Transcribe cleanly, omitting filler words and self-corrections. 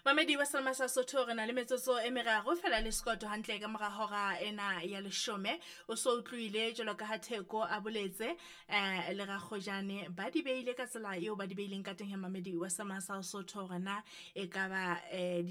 Mamedi wa Salma sa Sotho re na le metsotso e meraro fela le sekoto hantle ka mora hora ena ya leshome. O so utlwile jwalo ka ha Theko a boletse le Rakgojane ba di beile ka tsela eo ba di beileng ka teng he Mamedi wa Salma sa Sotho hore na e ka ba